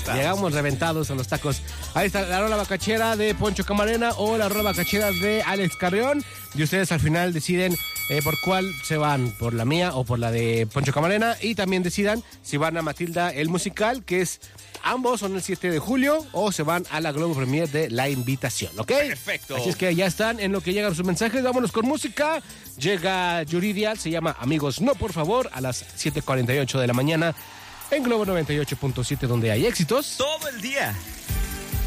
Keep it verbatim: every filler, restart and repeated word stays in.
reventados. Llegamos reventados a los tacos. Ahí está la rola bacachera de Poncho Camarena o la rola bacachera de Alex Carrión. Y ustedes al final deciden eh, por cuál se van, por la mía o por la de Poncho Camarena. Y también decidan si van a Matilda el musical, que es ambos son el siete de julio, o se van a la Globo Premier de La Invitación, ¿ok? Perfecto. Así es que ya están en lo que llegan sus mensajes. Vámonos con música. Llega Yuridia, se llama Amigos No, por favor, a las siete cuarenta y ocho de la mañana en Globo noventa y ocho punto siete, donde hay éxitos todo el día.